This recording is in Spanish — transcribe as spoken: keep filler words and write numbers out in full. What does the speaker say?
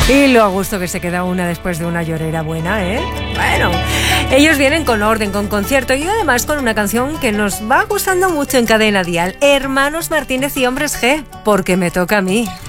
Y lo a gusto que se queda una después de una llorera buena, ¿eh? Bueno, ellos vienen con orden, con concierto y además con una canción que nos va gustando mucho en Cadena Dial. Hermanos Martínez y Hombres G, porque me toca a mí.